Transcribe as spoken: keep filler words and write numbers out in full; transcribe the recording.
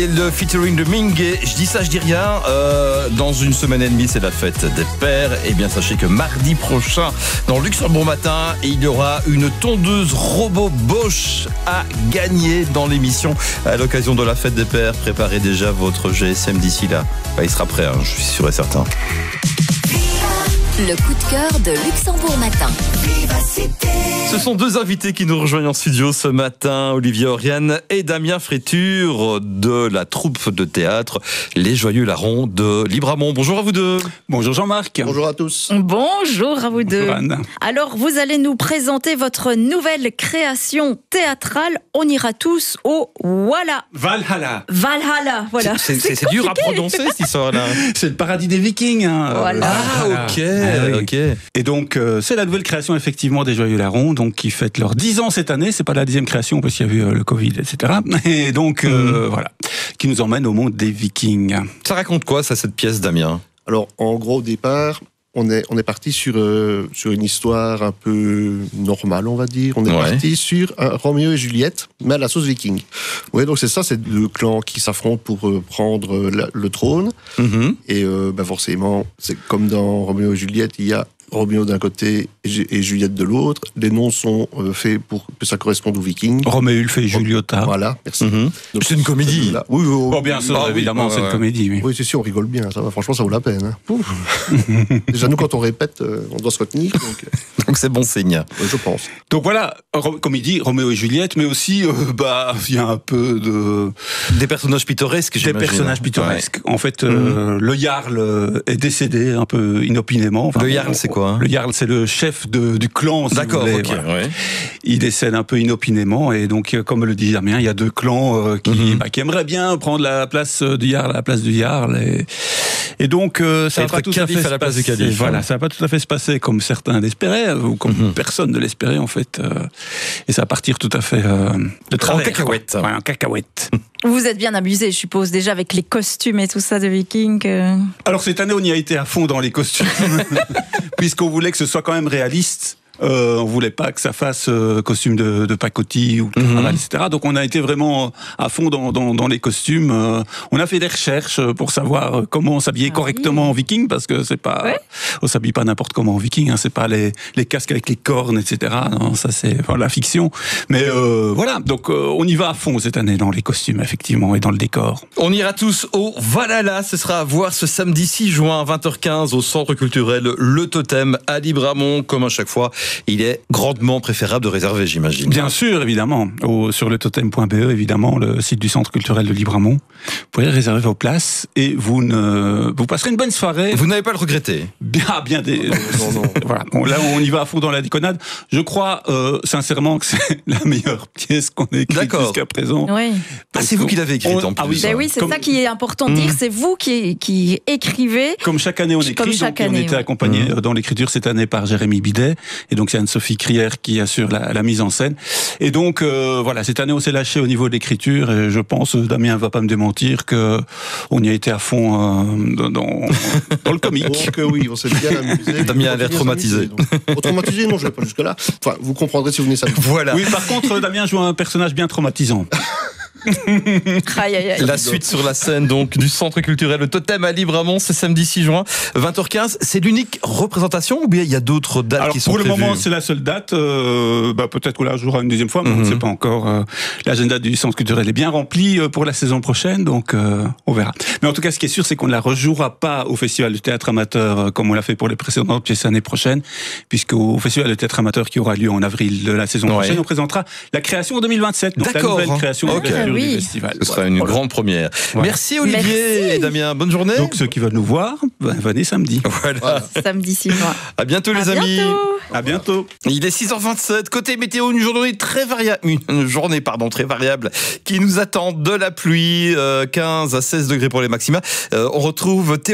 Le featuring de Ming, et je dis ça, je dis rien. Euh, dans une semaine et demie, c'est la fête des pères. Et bien, sachez que mardi prochain, dans Luxembourg Matin, il y aura une tondeuse robot Bosch à gagner dans l'émission à l'occasion de la fête des pères. Préparez déjà votre G S M d'ici là. Bah, il sera prêt, hein, je suis sûr et certain. Le coup de cœur de Luxembourg Matin. Ce sont deux invités qui nous rejoignent en studio ce matin, Olivier Oriane et Damien Fréture de la troupe de théâtre Les Joyeux Larrons de Libramont. Bonjour à vous deux. Bonjour Jean-Marc. Bonjour à tous. Bonjour à vous deux. Bonjour Anne. Alors, vous allez nous présenter votre nouvelle création théâtrale. On ira tous au Voilà. Valhalla. Valhalla, voilà. C'est, c'est, c'est dur à prononcer cette histoire-là. C'est le paradis des Vikings. Hein. Voilà. Ah, ok. Ah, oui. ok. Et donc, euh, c'est la nouvelle création effectivement des Joyeux Larrons, donc qui fête leurs dix ans cette année. C'est pas la dixième création parce qu'il y a eu euh, le Covid, et cetera. Et donc, euh, mmh. voilà, qui nous emmène au monde des Vikings. Ça raconte quoi, ça, cette pièce, Damien ? Alors, en gros, au départ, on est, on est parti sur, euh, sur une histoire un peu normale, on va dire. On est Ouais. parti sur un Roméo et Juliette, mais à la sauce viking. Ouais, donc c'est ça, c'est deux clans qui s'affrontent pour euh, prendre la, le trône. Mm-hmm. Et euh, bah forcément, c'est comme dans Roméo et Juliette, il y a Roméo d'un côté et Juliette de l'autre. Les noms sont euh, faits pour que ça corresponde aux Vikings. Roméulfe et Juliota. Voilà, merci. Mm-hmm. Donc, c'est une comédie. Là. Oui, oui, oui. Bon, bien sûr, Ah, oui, évidemment, ouais, c'est ouais. une comédie. Oui. Oui, c'est sûr, on rigole bien, ça va. Franchement, ça vaut la peine. Hein. Pouf. Déjà, nous, quand on répète, euh, on doit se retenir. Donc, euh, Donc c'est bon signe. ouais, je pense. Donc voilà, ro- comédie, Roméo et Juliette, mais aussi, euh, bah, il y a un peu de Des personnages pittoresques, des j'imagine. personnages pittoresques. En fait, euh, le Jarl euh, est décédé un peu inopinément. Enfin, Le bon, Jarl, c'est quoi, hein ? Le Jarl, c'est le chef de, du clan. Si D'accord, vous voulez, ok. voilà. Ouais. Il décède un peu inopinément et donc, euh, comme le dit Damien, il y a deux clans euh, qui, Mhm. bah, qui aimeraient bien prendre la place euh, du Jarl à la place du Jarl. Et, et donc, euh, ça va Être pas tout à calife fait à la se place du passer- calife, Voilà, hein. ça va pas tout à fait se passer comme certains l'espéraient ou comme Mhm. personne ne l'espérait en fait. euh, et ça va partir tout à fait euh, de travers. cacahuète. quoi. Ouais, en cacahuète. Vous êtes bien amusés, je suppose, déjà avec les costumes et tout ça de Vikings. euh. Alors cette année, on y a été à fond dans les costumes, puisqu'on voulait que ce soit quand même réaliste. Euh, on voulait pas que ça fasse euh, costume de, de pacotille ou de carnaval, et cetera. Donc on a été vraiment à fond dans, dans, dans les costumes. Euh, on a fait des recherches pour savoir comment s'habiller Ah correctement oui. en viking, parce que c'est pas, Ouais. on s'habille pas n'importe comment en viking. Hein, c'est pas les, les casques avec les cornes, et cetera. Non, ça c'est enfin, la fiction. Mais euh, voilà, donc euh, on y va à fond cette année dans les costumes effectivement et dans le décor. On ira tous au Valhalla, ce sera à voir ce samedi six juin à vingt heures quinze au centre culturel Le Totem à Libramont. Comme à chaque fois, il est grandement préférable de réserver, j'imagine. Bien sûr, évidemment. Au, sur le totem point b e, évidemment, le site du Centre culturel de Libramont. Vous pourrez réserver vos places et vous ne, vous passerez une bonne soirée. Vous n'allez pas le regretter. Bien, bien des. Non, non. Voilà. Bon, là, on y va à fond dans la déconnade. Je crois, euh, sincèrement, que c'est la meilleure pièce qu'on ait écrite D'accord. jusqu'à présent. Oui. Ah, c'est vous qui l'avez écrite On- en plus. ah oui, Ben oui, c'est Comme- ça qui est important de dire. C'est vous qui, qui écrivez. Comme chaque année, on écrit. Comme chaque donc, année, on était ouais. accompagné Mmh. dans l'écriture cette année par Jérémy Bidet. Et donc, il y a Anne-Sophie Crière qui assure la, la mise en scène. Et donc, euh, voilà, cette année, on s'est lâché au niveau de l'écriture. Et je pense, Damien va pas me démentir, que on y a été à fond euh, dans, dans, dans le comique. Donc euh, oui, on s'est bien amusé. Damien a l'air On s'est bien traumatisé. amusé, donc. Oh, traumatisé, non, je vais pas jusque-là. Enfin, vous comprendrez si vous venez samedi. Voilà. Oui, par contre, Damien joue un personnage bien traumatisant. Aïe, aïe, aïe. La suite sur la scène donc du Centre culturel Le Totem à Libramont, c'est samedi six juin, vingt heures quinze. C'est l'unique représentation ou bien il y a d'autres dates Alors, qui sont pour le prévues? moment, c'est la seule date. Euh, bah, peut-être qu'on la jouera une deuxième fois, mais on ne Mhm. sait pas encore. Euh, L'agenda du Centre culturel est bien rempli euh, pour la saison prochaine, donc euh, on verra. Mais en tout cas, ce qui est sûr, c'est qu'on ne la rejouera pas au Festival du théâtre amateur euh, comme on l'a fait pour les précédentes pièces l'année prochaine, puisqu'au Festival du théâtre amateur qui aura lieu en avril de la saison Ouais. prochaine, on présentera la création en deux mille vingt-sept, donc la D'accord. nouvelle création Ok. d'ouverture Oui. du festival. Ce sera Voilà. une Voilà. grande première. Voilà. Merci Olivier Merci. et Damien. Bonne journée. Donc ceux qui veulent nous voir, ben, venez samedi. Voilà. Voilà. Samedi six juin. À bientôt les À amis. bientôt. À bientôt. Il est six heures vingt-sept. Côté météo, une journée très variable, une journée pardon très variable qui nous attend de la pluie, euh, quinze à seize degrés pour les maxima. Euh, on retrouve Théo